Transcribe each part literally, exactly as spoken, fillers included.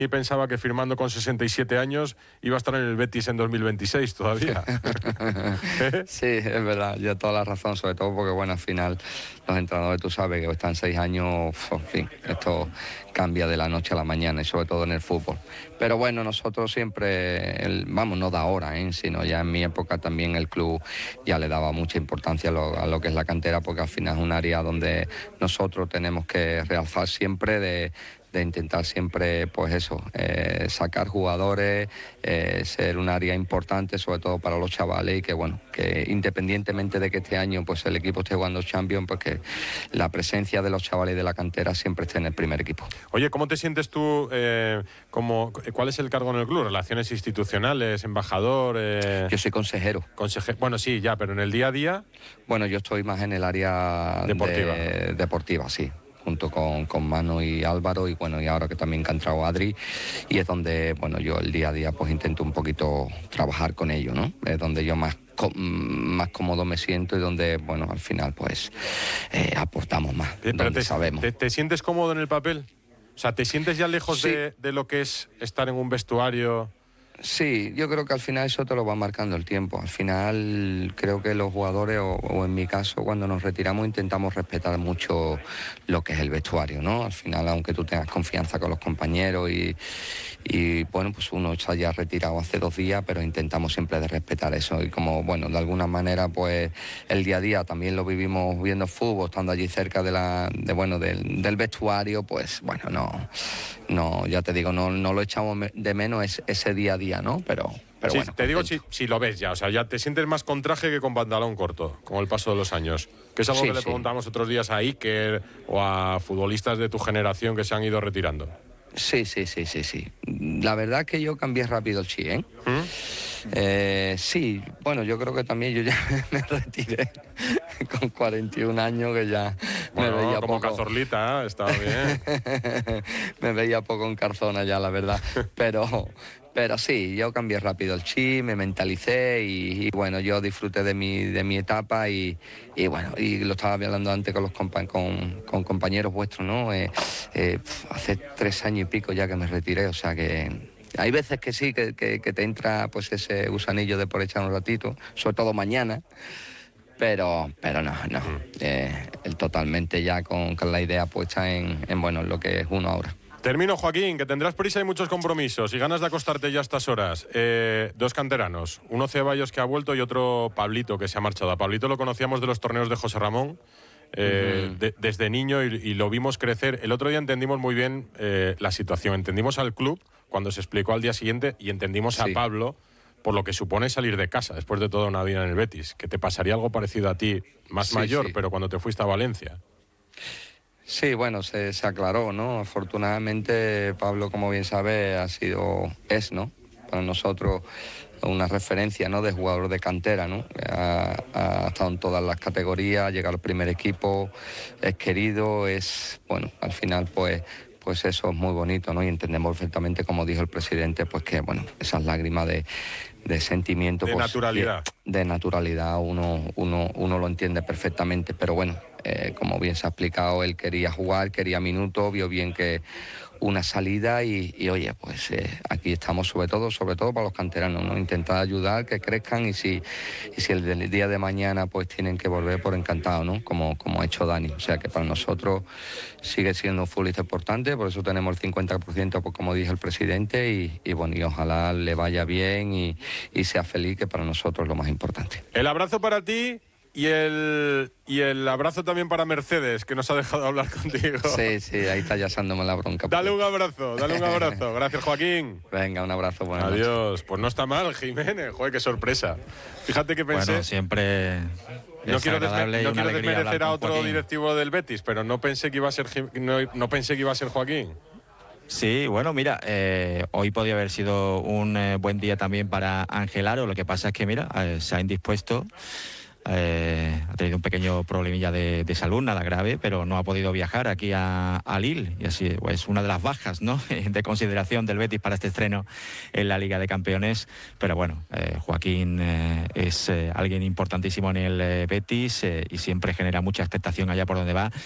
y pensaba que firmando con sesenta y siete años iba a estar en el Betis en dos mil veintiséis todavía. ¿Eh? Sí, es verdad, yo toda la razón, sobre todo porque, bueno, al final los entrenadores, tú sabes, que están seis años, en fin, esto cambia de la noche a la mañana y sobre todo en el fútbol. Pero bueno, nosotros siempre, el, vamos, no de ahora, ¿eh? sino ya en mi época también el club ya le daba mucha importancia a lo, a lo que es la cantera, porque al final es un área donde nosotros tenemos que realzar siempre de... de intentar siempre, pues eso, eh, sacar jugadores, eh, ser un área importante, sobre todo para los chavales, y que bueno, que independientemente de que este año pues el equipo esté jugando Champions, pues que la presencia de los chavales de la cantera siempre esté en el primer equipo. Oye, ¿cómo te sientes tú? Eh, como, ¿Cuál es el cargo en el club? ¿Relaciones institucionales, embajador? Eh... Yo soy consejero. Conseje... Bueno, sí, ya, pero en el día a día... Bueno, yo estoy más en el área deportiva, de... deportiva, sí, junto con, con Manu y Álvaro, y bueno, y ahora que también que ha entrado Adri, y es donde, bueno, yo el día a día pues intento un poquito trabajar con ellos, ¿no? Es donde yo más, más cómodo me siento y donde, bueno, al final pues eh, aportamos más, Pero donde te, sabemos. Te, ¿Te sientes cómodo en el papel? O sea, ¿te sientes ya lejos sí. de, de lo que es estar en un vestuario? Sí, yo creo que al final eso te lo va marcando el tiempo. Al final creo que los jugadores, o, o en mi caso, cuando nos retiramos intentamos respetar mucho lo que es el vestuario, ¿no? Al final, aunque tú tengas confianza con los compañeros y, y bueno, pues uno está ya retirado hace dos días, pero intentamos siempre de respetar eso. Y como, bueno, de alguna manera, pues el día a día también lo vivimos viendo fútbol, estando allí cerca de la, de, bueno, del, del vestuario, pues bueno, no, no, ya te digo, no, no lo echamos de menos ese, ese día a día, ¿no? Pero, pero sí, bueno, te digo si, si lo ves ya, o sea, ya te sientes más con traje que con pantalón corto, con el paso de los años. Que es algo sí, que le sí. preguntamos otros días a Iker o a futbolistas de tu generación que se han ido retirando. Sí, sí, sí, sí, sí. La verdad que yo cambié rápido el chi, ¿eh? ¿Mm? Eh, sí, bueno, yo creo que también yo ya me retiré con cuarenta y un años, que ya bueno, me veía como poco. Cazorlita, estaba bien. Me veía poco en Carzona ya, la verdad. Pero, pero sí, yo cambié rápido el chi, me mentalicé y, y bueno, yo disfruté de mi, de mi etapa y, y bueno, y lo estaba hablando antes con los compa con, con compañeros vuestros, ¿no? Eh, eh, hace tres años y pico ya que me retiré, o sea que... Hay veces que sí, que, que, que te entra pues ese gusanillo de por echar un ratito, sobre todo mañana, pero, pero no, no. Eh, el totalmente ya con, con la idea puesta en, en, bueno, en lo que es uno ahora. Termino, Joaquín, que tendrás prisa y muchos compromisos y ganas de acostarte ya a estas horas. Eh, dos canteranos, uno Ceballos que ha vuelto y otro Pablito que se ha marchado. A Pablito lo conocíamos de los torneos de José Ramón. Eh, uh-huh. de, desde niño y, y lo vimos crecer. El otro día entendimos muy bien eh, la situación. Entendimos al club cuando se explicó al día siguiente y entendimos sí. a Pablo por lo que supone salir de casa después de toda una vida en el Betis. Que te pasaría algo parecido a ti, más sí, mayor, sí. pero cuando te fuiste a Valencia. Sí, bueno, se, se aclaró, ¿no? Afortunadamente, Pablo, como bien sabe, ha sido, es, ¿no? Para nosotros una referencia, ¿no? De jugador de cantera, ¿no? Ha, ha estado en todas las categorías, ha llegado al primer equipo, es querido, es, bueno, al final pues, pues eso es muy bonito, ¿no? Y entendemos perfectamente, como dijo el presidente, pues que, bueno, esas lágrimas de, de sentimiento. De pues, naturalidad. De, de naturalidad, uno, uno, uno lo entiende perfectamente, pero bueno, eh, como bien se ha explicado, él quería jugar, quería minutos, vio bien que una salida y, y oye, pues eh, aquí estamos sobre todo, sobre todo para los canteranos, ¿no? Intentar ayudar, que crezcan y si, y si el, el día de mañana pues tienen que volver, por encantado, ¿no? Como, como ha hecho Dani. O sea que para nosotros sigue siendo un futbolista importante, por eso tenemos el cincuenta por ciento, pues, como dijo el presidente, y, y bueno, y ojalá le vaya bien y, y sea feliz, que para nosotros es lo más importante. El abrazo para ti. Y el, y el abrazo también para Mercedes, que nos ha dejado hablar contigo. Sí, sí, ahí está ya asándome la bronca. Dale un abrazo, dale un abrazo. Gracias, Joaquín. Venga, un abrazo. Buenas Adiós. noches. Pues no está mal, Jiménez. Joder, qué sorpresa. Fíjate que pensé... Bueno, siempre... No quiero, desme no quiero desmerecer a otro directivo del Betis, pero no pensé que iba a ser, no, no pensé que iba a ser Joaquín. Sí, bueno, mira, eh, hoy podía haber sido un eh, buen día también para Ángel Aro. Lo que pasa es que, mira, eh, se ha indispuesto Eh, ha tenido un pequeño problemilla de, de salud, nada grave, pero no ha podido viajar aquí a, a Lille, y así es pues, una de las bajas, ¿no?, de consideración del Betis para este estreno en la Liga de Campeones. Pero bueno, eh, Joaquín eh, es eh, alguien importantísimo en el eh, Betis eh, y siempre genera mucha expectación allá por donde va,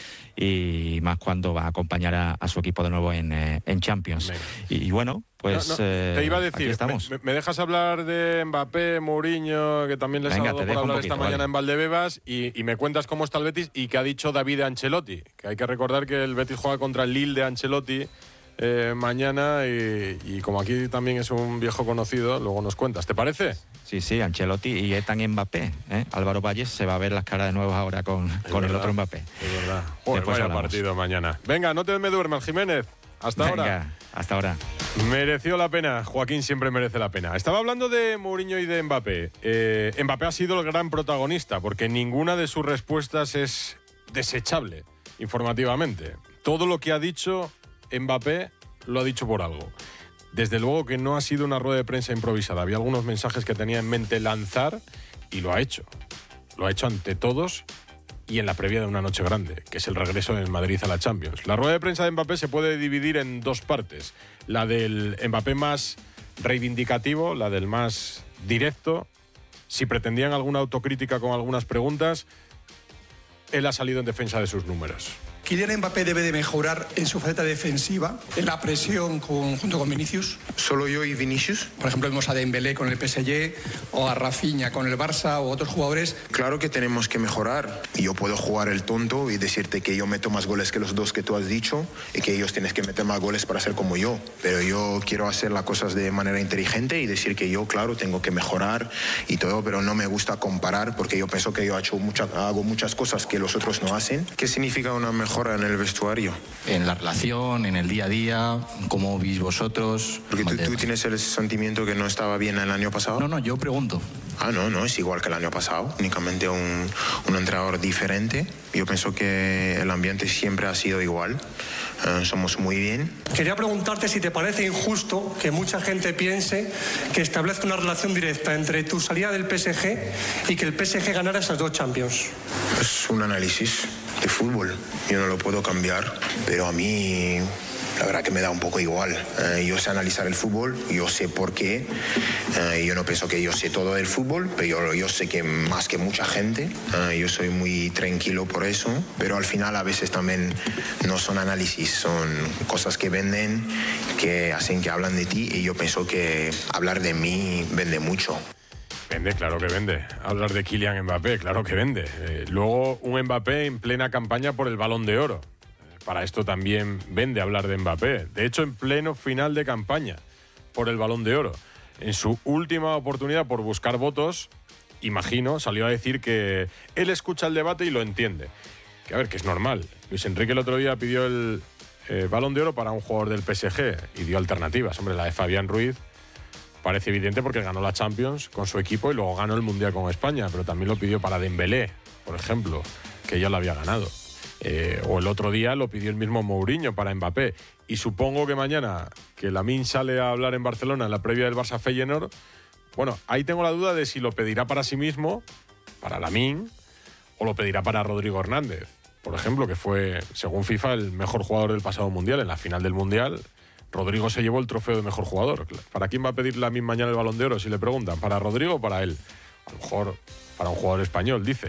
y más cuando va a acompañar a, a su equipo de nuevo en, eh, en Champions. Y, y bueno, pues no, no, eh, te iba a aquí decir, estamos. Me, me dejas hablar de Mbappé, Mourinho, que también les ha Venga, dado te por dejo un hablar poquito, esta mañana vale. en Valdebebas, y, y me cuentas cómo está el Betis y qué ha dicho David Ancelotti, que hay que recordar que el Betis juega contra el Lille de Ancelotti eh, mañana, y, y como aquí también es un viejo conocido, luego nos cuentas, ¿te parece? Sí, sí, Ancelotti y Ethan Mbappé. ¿eh? Álvaro Valles se va a ver las caras de nuevo ahora con, con el otro Mbappé. Es verdad. Joder, Después vaya hablamos. partido mañana. Venga, no te me duermas, Jiménez. Hasta Venga, ahora. hasta ahora. Mereció la pena. Joaquín siempre merece la pena. Estaba hablando de Mourinho y de Mbappé. Eh, Mbappé ha sido el gran protagonista porque ninguna de sus respuestas es desechable informativamente. Todo lo que ha dicho Mbappé lo ha dicho por algo. Desde luego que no ha sido una rueda de prensa improvisada. Había algunos mensajes que tenía en mente lanzar y lo ha hecho. Lo ha hecho ante todos y en la previa de una noche grande, que es el regreso del Madrid a la Champions. La rueda de prensa de Mbappé se puede dividir en dos partes. La del Mbappé más reivindicativo, la del más directo. Si pretendían alguna autocrítica con algunas preguntas, él ha salido en defensa de sus números. ¿Kylian Mbappé debe de mejorar en su faceta defensiva, en la presión con, junto con Vinicius? ¿Solo yo y Vinicius? Por ejemplo, vemos a Dembélé con el P S G, o a Rafinha con el Barça, o otros jugadores. Claro que tenemos que mejorar. Yo puedo jugar el tonto y decirte que yo meto más goles que los dos que tú has dicho y que ellos tienes que meter más goles para ser como yo. Pero yo quiero hacer las cosas de manera inteligente y decir que yo, claro, tengo que mejorar y todo, pero no me gusta comparar porque yo pienso que yo he hecho mucha, hago muchas cosas que los otros no hacen. ¿Qué significa una mejora en el vestuario? En la relación, en el día a día, cómo vís vosotros. Porque tú, tú tienes el sentimiento que no estaba bien el año pasado. No, no, yo pregunto. Ah, no, no, es igual que el año pasado, únicamente un, un entrenador diferente. Yo pienso que el ambiente siempre ha sido igual, uh, somos muy bien. Quería preguntarte si te parece injusto que mucha gente piense que establezca una relación directa entre tu salida del P S G y que el P S G ganara esas dos Champions. Es un análisis de fútbol, yo no lo puedo cambiar, pero a mí la verdad que me da un poco igual. Eh, yo sé analizar el fútbol, yo sé por qué. Eh, yo no pienso que yo sé todo del fútbol, pero yo, yo sé que más que mucha gente. Eh, yo soy muy tranquilo por eso, pero al final a veces también no son análisis, son cosas que venden, que hacen que hablan de ti, y yo pienso que hablar de mí vende mucho. Vende, claro que vende. Hablar de Kylian Mbappé, claro que vende. Eh, luego un Mbappé en plena campaña por el Balón de Oro. Para esto también vende hablar de Mbappé. De hecho, en pleno final de campaña por el Balón de Oro. En su última oportunidad por buscar votos, imagino, salió a decir que él escucha el debate y lo entiende. Que a ver, que es normal. Luis Enrique el otro día pidió el eh, Balón de Oro para un jugador del P S G y dio alternativas. Hombre, la de Fabián Ruiz parece evidente porque ganó la Champions con su equipo y luego ganó el Mundial con España, pero también lo pidió para Dembélé, por ejemplo, que ya lo había ganado. Eh, o el otro día lo pidió el mismo Mourinho para Mbappé. Y supongo que mañana, que Lamine sale a hablar en Barcelona en la previa del Barça Feyenoord, bueno, ahí tengo la duda de si lo pedirá para sí mismo, para Lamine, o lo pedirá para Rodrigo Hernández, por ejemplo, que fue, según FIFA, el mejor jugador del pasado Mundial. En la final del Mundial, Rodrigo se llevó el trofeo de mejor jugador. ¿Para quién va a pedir Lamine mañana el Balón de Oro? Si le preguntan, ¿para Rodrigo o para él? A lo mejor para un jugador español, dice.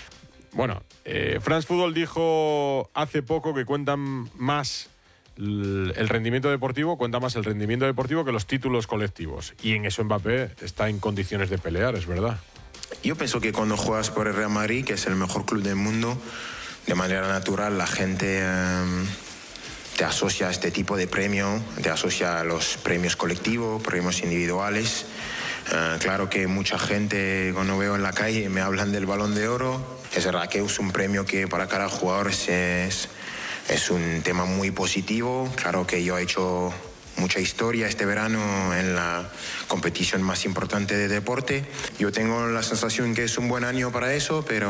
Bueno, eh, France Football dijo hace poco que cuentan más el rendimiento deportivo, cuenta más el rendimiento deportivo que los títulos colectivos. Y en eso Mbappé está en condiciones de pelear, es verdad. Yo pienso que cuando juegas por el Real Madrid, que es el mejor club del mundo, de manera natural la gente eh, te asocia a este tipo de premio, te asocia a los premios colectivos, premios individuales. Uh, claro que mucha gente, cuando veo en la calle, me hablan del Balón de Oro. Es verdad que es un premio que para cada jugador es, es, es un tema muy positivo. Claro que yo he hecho mucha historia este verano en la competición más importante de deporte. Yo tengo la sensación que es un buen año para eso, pero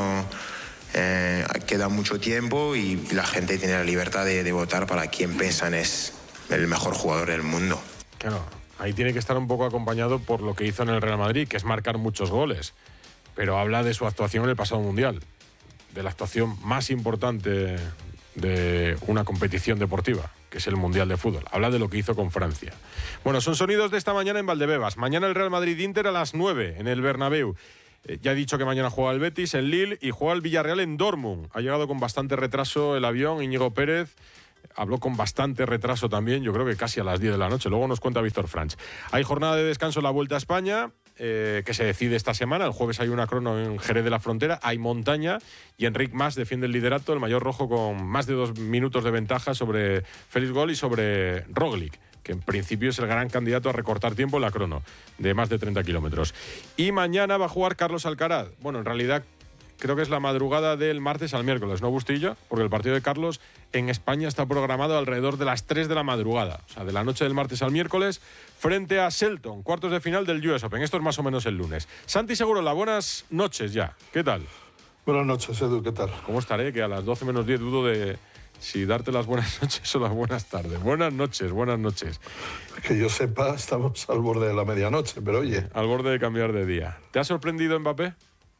eh, queda mucho tiempo y la gente tiene la libertad de, de votar para quien piensan es el mejor jugador del mundo. Claro. Ahí tiene que estar un poco acompañado por lo que hizo en el Real Madrid, que es marcar muchos goles. pero habla de su actuación en el pasado Mundial, de la actuación más importante de una competición deportiva, que es el Mundial de Fútbol. Habla de lo que hizo con Francia. Bueno, son sonidos de esta mañana en Valdebebas. Mañana el Real Madrid-Inter a las nueve en el Bernabéu. Eh, ya he dicho que mañana juega el Betis en Lille y juega el Villarreal en Dortmund. Ha llegado con bastante retraso el avión, Íñigo Pérez. Habló con bastante retraso también, yo creo que casi a las diez de la noche. Luego nos cuenta Víctor Franch. Hay jornada de descanso en la Vuelta a España, eh, que se decide esta semana. El jueves hay una crono en Jerez de la Frontera. Hay montaña y Enric Mas defiende el liderato, el mayor rojo, con más de dos minutos de ventaja sobre Félix Gol y sobre Roglic, que en principio es el gran candidato a recortar tiempo en la crono, de más de treinta kilómetros. Y mañana va a jugar Carlos Alcaraz. Bueno, en realidad creo que es la madrugada del martes al miércoles, ¿no, Bustillo? Porque el partido de Carlos en España está programado alrededor de las tres de la madrugada. O sea, de la noche del martes al miércoles, frente a Shelton, cuartos de final del U S Open. Esto es más o menos el lunes. Santi Segurola, buenas noches ya. ¿Qué tal? Buenas noches, Edu, ¿qué tal? ¿Cómo estaré? Que a las doce menos diez dudo de si darte las buenas noches o las buenas tardes. Buenas noches, buenas noches. Que yo sepa, estamos al borde de la medianoche, pero oye... Al borde de cambiar de día. ¿Te ha sorprendido Mbappé?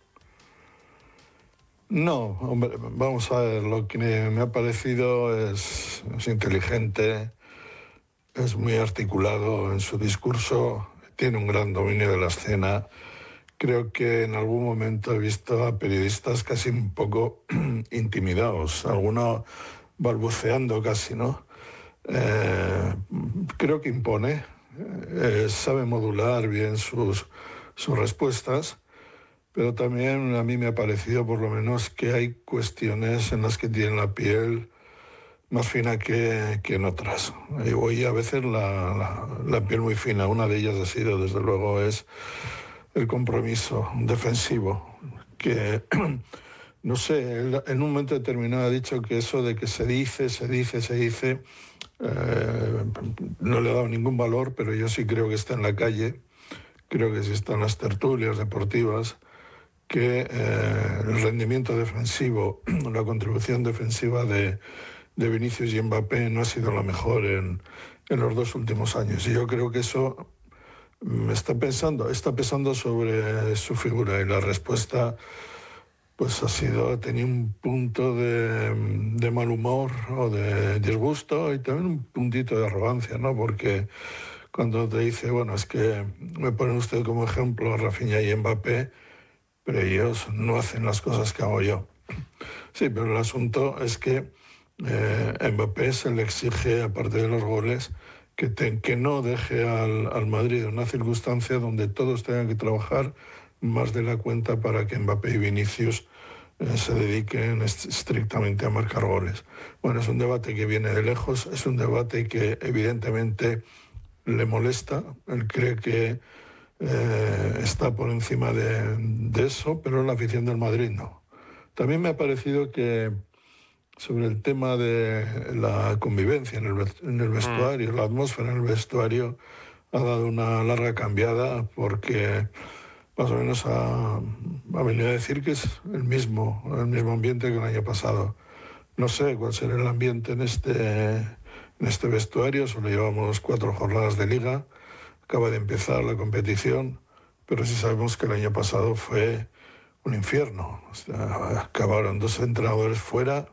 No, hombre, vamos a ver, lo que me ha parecido es, es inteligente, es muy articulado en su discurso, tiene un gran dominio de la escena. Creo que en algún momento he visto a periodistas casi un poco intimidados, algunos balbuceando casi, ¿no? Eh, creo que impone, eh, sabe modular bien sus, sus respuestas, pero también a mí me ha parecido por lo menos que hay cuestiones en las que tiene la piel más fina que, que en otras. Y hoy a veces la, la, la piel muy fina, una de ellas ha sido desde luego es el compromiso defensivo, que no sé, él en un momento determinado ha dicho que eso de que se dice, se dice, se dice, eh, no le ha dado ningún valor, pero yo sí creo que está en la calle, creo que sí está en las tertulias deportivas, que eh, el rendimiento defensivo, la contribución defensiva de, de Vinicius y Mbappé no ha sido la mejor en, en los dos últimos años. Y yo creo que eso me está pensando, está pesando sobre su figura, y la respuesta pues ha sido, tenía un punto de, de mal humor o de disgusto y también un puntito de arrogancia, ¿no? Porque cuando te dice, bueno, es que me pone usted como ejemplo a Rafinha y Mbappé, pero ellos no hacen las cosas que hago yo. Sí, pero el asunto es que eh, Mbappé se le exige, aparte de los goles, que, te, que no deje al, al Madrid en una circunstancia donde todos tengan que trabajar más de la cuenta para que Mbappé y Vinicius eh, se dediquen est- estrictamente a marcar goles. Bueno, es un debate que viene de lejos, es un debate que evidentemente le molesta. Él cree que Eh, está por encima de, de eso, pero la afición del Madrid no. También me ha parecido que sobre el tema de la convivencia en el, en el vestuario, mm. la atmósfera en el vestuario, ha dado una larga cambiada, porque más o menos ha, ha venido a decir que es el mismo, el mismo ambiente que el año pasado. No sé cuál será el ambiente en este, en este vestuario, solo llevamos cuatro jornadas de liga. Acaba de empezar la competición, pero sí sabemos que el año pasado fue un infierno. O sea, acabaron dos entrenadores fuera,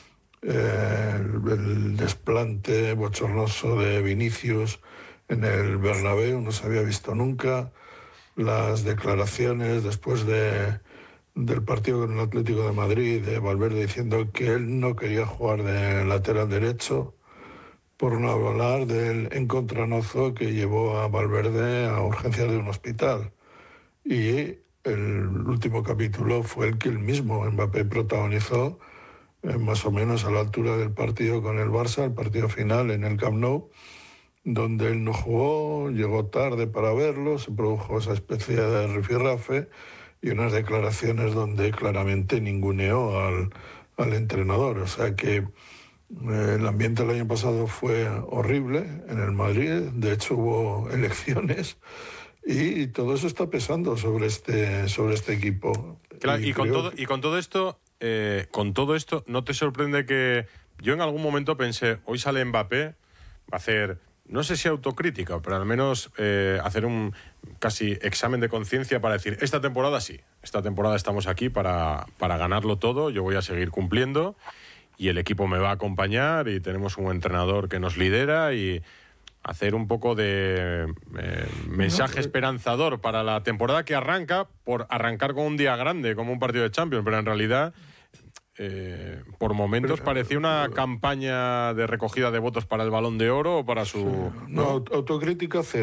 eh, el, el desplante bochornoso de Vinicius en el Bernabéu no se había visto nunca, las declaraciones después de, del partido con el Atlético de Madrid de Valverde diciendo que él no quería jugar de lateral derecho, por no hablar del encontronazo que llevó a Valverde a urgencias de un hospital. Y el último capítulo fue el que él mismo, Mbappé, protagonizó, eh, más o menos a la altura del partido con el Barça, el partido final en el Camp Nou, donde él no jugó, llegó tarde para verlo, se produjo esa especie de rifirrafe y unas declaraciones donde claramente ninguneó al, al entrenador. O sea que el ambiente el año pasado fue horrible en el Madrid, de hecho hubo elecciones y todo eso está pesando sobre este, sobre este equipo. Claro, y, y, con todo, que... y con todo esto, eh, con todo esto, ¿no te sorprende que yo en algún momento pensé, hoy sale Mbappé, va a hacer no sé si autocrítica, pero al menos eh, hacer un casi examen de conciencia para decir, esta temporada sí, esta temporada estamos aquí para, para ganarlo todo, yo voy a seguir cumpliendo y el equipo me va a acompañar y tenemos un entrenador que nos lidera y hacer un poco de eh, mensaje esperanzador para la temporada que arranca, por arrancar con un día grande, como un partido de Champions, pero en realidad... Eh, por momentos pero, parecía una pero, campaña de recogida de votos para el Balón de Oro o para su... No, ¿no? Autocrítica cero.